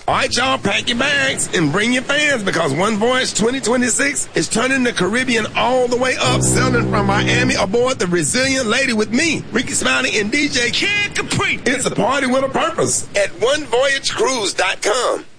All right, y'all, pack your bags and bring your fans because One Voyage 2026 is turning the Caribbean all the way up, sailing from Miami aboard the Resilient Lady with me, Ricky Smiley, and DJ Kid Capri. It's a party with a purpose at onevoyagecruise.com.